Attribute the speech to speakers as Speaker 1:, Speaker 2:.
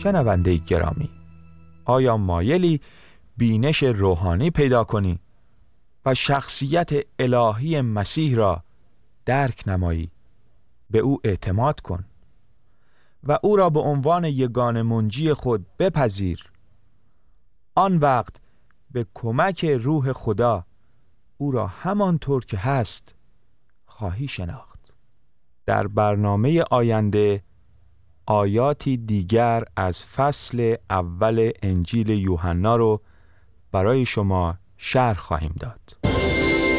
Speaker 1: شنونده گرامی، آیا مایلی بینش روحانی پیدا کنی و شخصیت الهی مسیح را درک نمایی؟ به او اعتماد کن و او را به عنوان یگانه منجی خود بپذیر. آن وقت به کمک روح خدا او را همانطور که هست خواهی شناخت. در برنامه آینده آیاتی دیگر از فصل اول انجیل یوحنا رو برای شما شرح خواهیم داد.